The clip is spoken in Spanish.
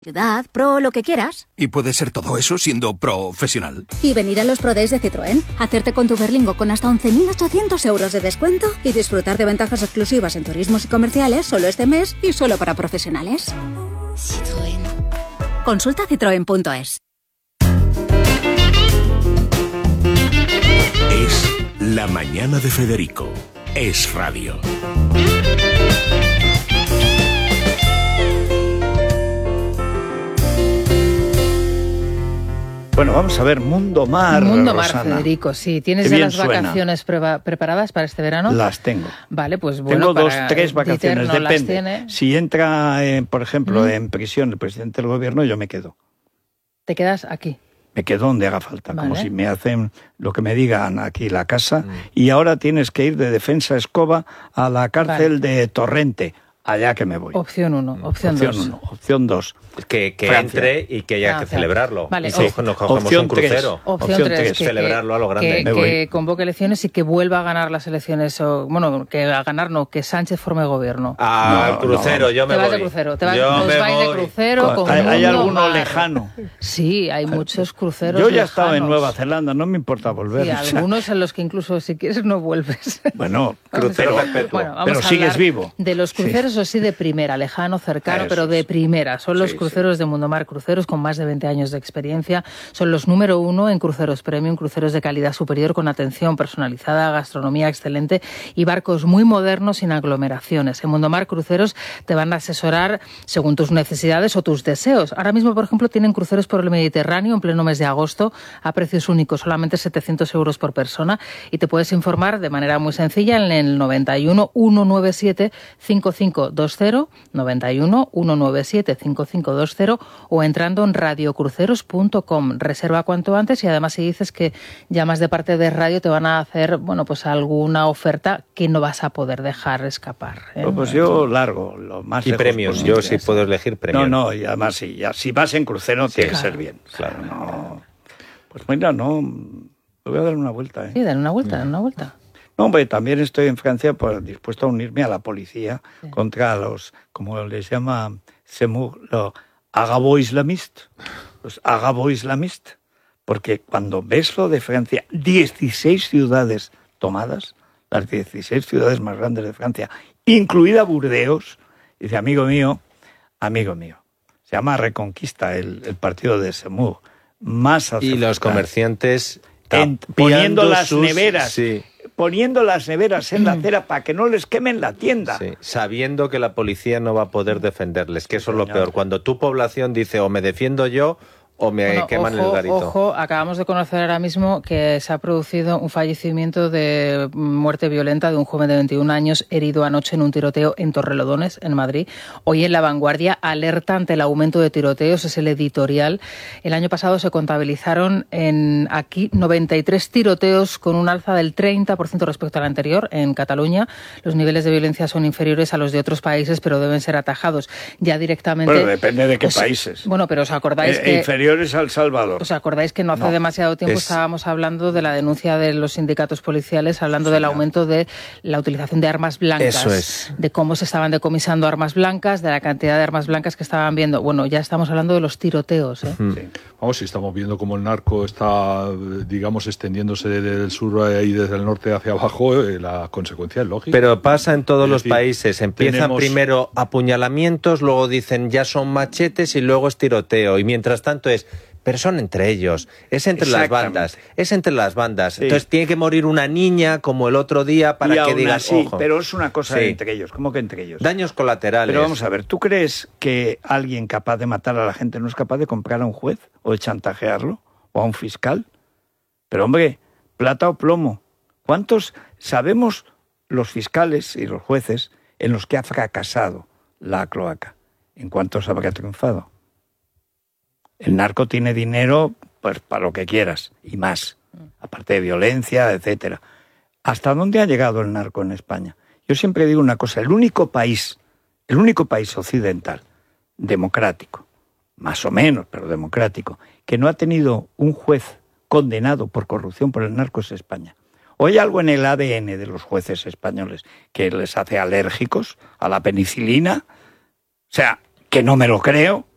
Ciudad, pro, lo que quieras. ¿Y puede ser todo eso siendo profesional? Y venir a los Pro Days de Citroën, hacerte con tu Berlingo con hasta 11.800 euros de descuento y disfrutar de ventajas exclusivas en turismos y comerciales solo este mes y solo para profesionales. Citroën. Consulta citroen.es. Es La Mañana de Federico. Es radio. Bueno, vamos a ver, Mundo Mar, Mundo Mar, Rosana. Federico, sí. ¿Tienes ya las vacaciones preparadas para este verano? Las tengo. Vale, pues bueno, tengo 3 vacaciones, no depende. Si entra, por ejemplo, en prisión el presidente del gobierno, yo me quedo. ¿Te quedas aquí? Me quedo donde haga falta, vale. Como si me hacen lo que me digan aquí la casa. Y ahora tienes que ir de Defensa Escoba a la cárcel de Torrente. Allá que me voy. Opción 1, opción 2. Opción 2. Que entre y que haya que celebrarlo. Vale. Y nos cogemos opción un crucero. Opción 3. Celebrarlo a lo grande. Que convoque elecciones y que vuelva a ganar las elecciones. Que Sánchez forme gobierno. Al crucero, yo me voy. Te vas de crucero. Vais de crucero. ¿Hay alguno lejano? Sí, hay muchos cruceros Yo ya lejanos. estaba en Nueva Zelanda, no me importa volver. Sí, algunos en los que incluso si quieres no vuelves. Bueno, crucero perpetuo. Bueno, pero sigues vivo. De los cruceros, o sí, de primera, lejano, cercano, pero de primera. Son los cruceros de Mundo Mar, cruceros con más de 20 años de experiencia. Son los número 1 en cruceros premium, cruceros de calidad superior con atención personalizada, gastronomía excelente y barcos muy modernos sin aglomeraciones. En Mundo Mar Cruceros te van a asesorar según tus necesidades o tus deseos. Ahora mismo, por ejemplo, tienen cruceros por el Mediterráneo en pleno mes de agosto a precios únicos, solamente 700 euros por persona, y te puedes informar de manera muy sencilla en el 91 197 5520, 91 197 5520 o entrando en radiocruceros.com. Reserva cuanto antes y además si dices que llamas de parte de radio te van a hacer, pues alguna oferta que no vas a poder dejar escapar. Pues yo largo, lo más y premios, posible. yo sí puedo elegir premios. No, y además sí, ya, si vas en crucero tiene que ser bien. Claro. No. Pues mira, me voy a dar una vuelta. Sí, dar una vuelta. No, hombre, también estoy en Francia dispuesto a unirme a la policía contra los, como les llama Semur, los agabo-islamistas. Los agabo-islamistas. Porque cuando ves lo de Francia, 16 ciudades tomadas, las 16 ciudades más grandes de Francia, incluida Burdeos, dice, amigo mío, se llama Reconquista el partido de Semur. Más y los comerciantes poniendo las neveras. Sí. Poniendo las neveras en la acera para que no les quemen la tienda. Sí, sabiendo que la policía no va a poder defenderles, que eso es lo peor. Cuando tu población dice o me defiendo yo o me queman el garito. Ojo, acabamos de conocer ahora mismo que se ha producido un fallecimiento de muerte violenta de un joven de 21 años herido anoche en un tiroteo en Torrelodones, en Madrid. Hoy en La Vanguardia, alerta ante el aumento de tiroteos, es el editorial. El año pasado se contabilizaron aquí 93 tiroteos con un alza del 30% respecto al anterior. En Cataluña los niveles de violencia son inferiores a los de otros países, pero deben ser atajados ya directamente. Bueno, depende de qué países. Bueno, pero os acordáis que... Inferiores a El Salvador. ¿Os acordáis que no hace demasiado tiempo estábamos hablando de la denuncia de los sindicatos policiales, hablando del aumento de la utilización de armas blancas? Eso es. De cómo se estaban decomisando armas blancas, de la cantidad de armas blancas que estaban viendo. Bueno, ya estamos hablando de los tiroteos, ¿eh? Sí. Vamos, si estamos viendo cómo el narco está, digamos, extendiéndose desde el sur y desde el norte hacia abajo, la consecuencia es lógica. Pero pasa en todos los países. Empiezan primero apuñalamientos, luego dicen ya son machetes y luego es tiroteo. Y mientras tanto pero son entre ellos, es entre las bandas. Sí. Entonces tiene que morir una niña como el otro día para que digas, ojo. Pero es una cosa entre ellos, ¿cómo que entre ellos? Daños colaterales. Pero vamos a ver, ¿tú crees que alguien capaz de matar a la gente no es capaz de comprar a un juez o de chantajearlo o a un fiscal? Pero hombre, plata o plomo. ¿Cuántos sabemos los fiscales y los jueces en los que ha fracasado la cloaca? ¿En cuántos habrá triunfado? El narco tiene dinero pues para lo que quieras y más, aparte de violencia, etcétera. ¿Hasta dónde ha llegado el narco en España? Yo siempre digo una cosa, el único país occidental democrático, más o menos, pero democrático, que no ha tenido un juez condenado por corrupción por el narco es España. ¿O hay algo en el ADN de los jueces españoles que les hace alérgicos a la penicilina? O sea, que no me lo creo.